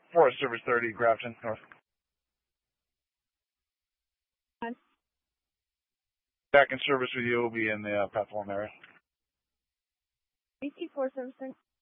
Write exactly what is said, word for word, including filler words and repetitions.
Forest Service thirty, Grafton, North. Back in service with you. We'll be in the uh, Pathform area. B C four seven six.